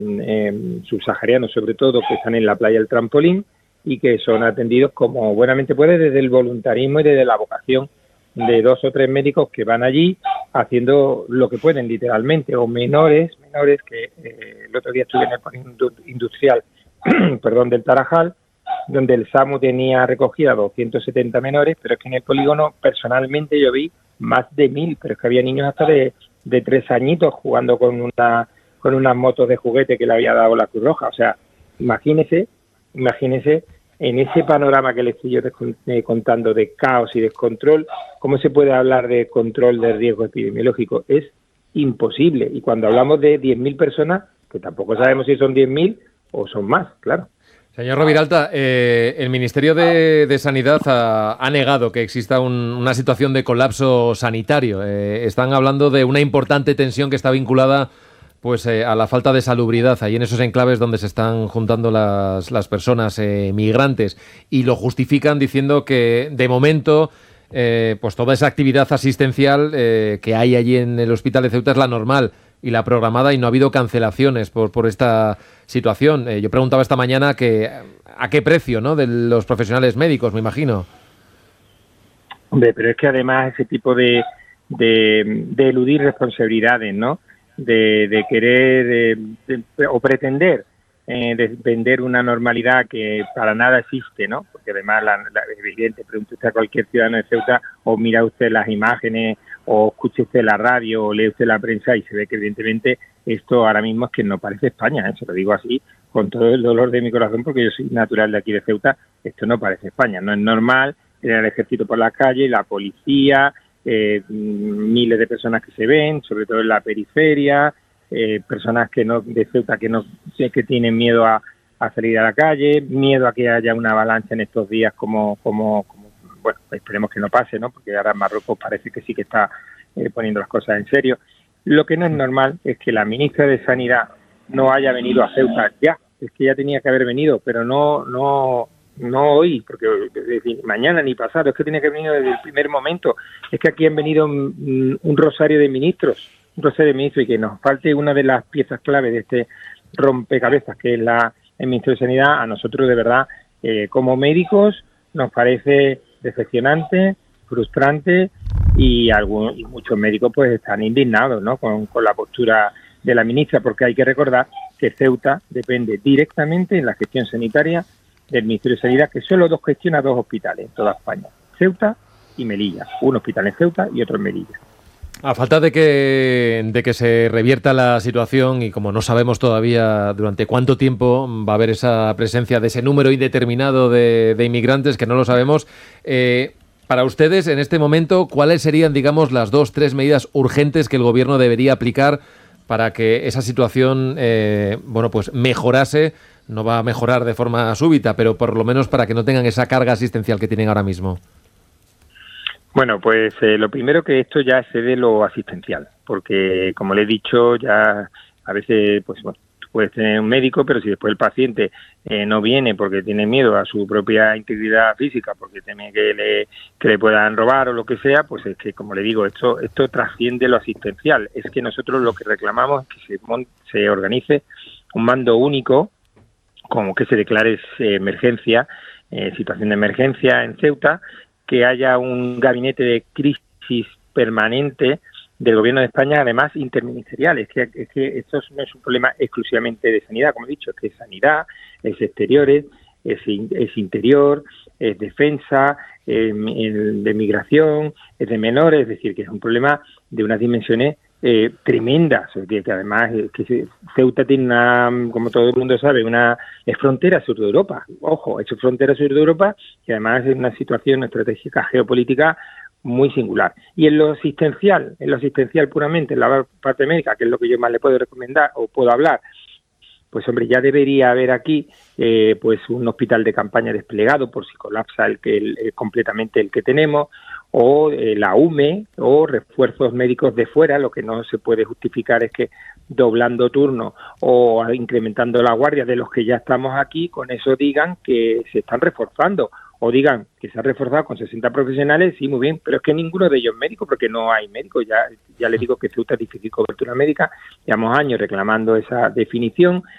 subsaharianos sobre todo, que están en la playa del Trampolín y que son atendidos como buenamente puede desde el voluntarismo y desde la vocación de 2 o 3 médicos que van allí haciendo lo que pueden literalmente, o menores que el otro día estuve en el polígono industrial perdón, del Tarajal, donde el SAMU tenía recogida 270 menores, pero es que en el polígono personalmente yo vi más de 1000, pero es que había niños hasta de 3 añitos jugando con unas motos de juguete que le había dado la Cruz Roja. O sea, imagínese en ese panorama que le estoy yo contando de caos y descontrol, ¿cómo se puede hablar de control del riesgo epidemiológico? Es imposible. Y cuando hablamos de 10.000 personas, que tampoco sabemos si son 10.000 o son más, claro. Señor Roviralta, el Ministerio de Sanidad ha negado que exista una situación de colapso sanitario. Están hablando de una importante tensión que está vinculada pues a la falta de salubridad ahí en esos enclaves donde se están juntando las personas migrantes, y lo justifican diciendo que de momento pues toda esa actividad asistencial que hay allí en el hospital de Ceuta es la normal y la programada, y no ha habido cancelaciones por esta situación. Yo preguntaba esta mañana que a qué precio, ¿no?, de los profesionales médicos, me imagino. Hombre, pero es que además ese tipo de eludir responsabilidades, ¿no?, de querer o pretender de vender una normalidad que para nada existe, ¿no? Porque además es evidente, pregunte usted a cualquier ciudadano de Ceuta, o mira usted las imágenes, o escuche usted la radio, o lee usted la prensa, y se ve que evidentemente esto ahora mismo es que no parece España, ¿eh? Se lo digo así con todo el dolor de mi corazón, porque yo soy natural de aquí de Ceuta. Esto no parece España, no es normal tener el ejército por la calle, la policía, miles de personas que se ven, sobre todo en la periferia, personas de Ceuta que tienen miedo a salir a la calle, miedo a que haya una avalancha en estos días como bueno, esperemos que no pase, ¿no?, porque ahora Marruecos parece que sí que está poniendo las cosas en serio. Lo que no es normal es que la ministra de Sanidad no haya venido a Ceuta ya, es que ya tenía que haber venido, pero no hoy, porque es decir, mañana ni pasado, es que tiene que venir desde el primer momento. Es que aquí han venido un rosario de ministros, y que nos falte una de las piezas clave de este rompecabezas, que es el Ministerio de Sanidad. A nosotros, de verdad, como médicos, nos parece decepcionante, frustrante, y muchos médicos pues están indignados, ¿no?, con la postura de la ministra, porque hay que recordar que Ceuta depende directamente en la gestión sanitaria del Ministerio de Sanidad, que solo gestiona 2 hospitales en toda España, Ceuta y Melilla, un hospital en Ceuta y otro en Melilla. A falta de que se revierta la situación, y como no sabemos todavía durante cuánto tiempo va a haber esa presencia de ese número indeterminado de inmigrantes, que no lo sabemos, para ustedes en este momento, ¿cuáles serían, digamos, las 2 o 3 medidas urgentes que el Gobierno debería aplicar para que esa situación pues mejorase? No va a mejorar de forma súbita, pero por lo menos para que no tengan esa carga asistencial que tienen ahora mismo. Bueno, pues lo primero, que esto ya excede lo asistencial, porque como le he dicho, ya a veces pues bueno, tú puedes tener un médico, pero si después el paciente no viene porque tiene miedo a su propia integridad física, porque teme que le puedan robar o lo que sea, pues es que, como le digo, esto trasciende lo asistencial. Es que nosotros lo que reclamamos es que se organice un mando único, como que se declare emergencia, situación de emergencia en Ceuta, que haya un gabinete de crisis permanente del Gobierno de España, además interministerial. Es que esto no es un problema exclusivamente de sanidad, como he dicho, es que es sanidad, es exteriores, es interior, es defensa, de migración, es de menores, es decir, que es un problema de unas dimensiones tremendas, que además que Ceuta tiene como todo el mundo sabe, es frontera sur de Europa, ojo, es frontera sur de Europa, y además es una situación estratégica geopolítica muy singular. Y en lo asistencial puramente, en la parte médica, que es lo que yo más le puedo recomendar o puedo hablar, pues hombre, ya debería haber aquí pues un hospital de campaña desplegado por si colapsa completamente el que tenemos, o la UME, o refuerzos médicos de fuera. Lo que no se puede justificar es que doblando turnos o incrementando la guardia de los que ya estamos aquí, con eso digan que se están reforzando, o digan que se ha reforzado con 60 profesionales, sí, muy bien, pero es que ninguno de ellos es médico, porque no hay médicos. Ya les digo que Ceuta es difícil cobertura médica, llevamos años reclamando esa definición.